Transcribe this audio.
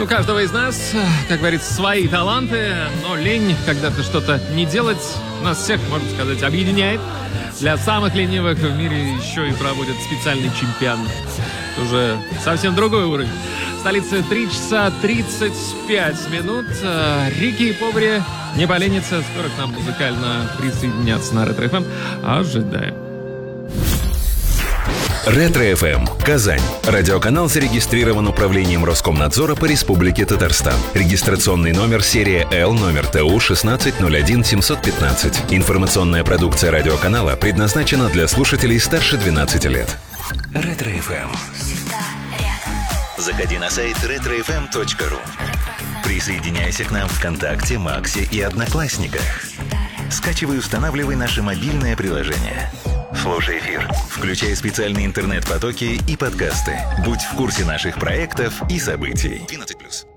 У каждого из нас, как говорится, свои таланты, но лень когда-то что-то не делать нас всех, можно сказать, объединяет. Для самых ленивых в мире еще и проводят специальный чемпионат. Это уже совсем другой уровень. В столице 3 часа 35 минут. Рики и Повари не поленятся. Скоро к нам музыкально присоединятся на Ретро-ФМ. Ожидаем. Ретро-ФМ. Казань. Радиоканал зарегистрирован Управлением Роскомнадзора по Республике Татарстан. Регистрационный номер серия Л, номер ТУ 1601715. Информационная продукция радиоканала предназначена для слушателей старше 12 лет. Ретро-ФМ. Заходи на сайт retrofm.ru. Присоединяйся к нам ВКонтакте, Максе и Одноклассниках. Скачивай и устанавливай наше мобильное приложение. Слушай эфир, включай специальные интернет-потоки и подкасты. Будь в курсе наших проектов и событий. 12+.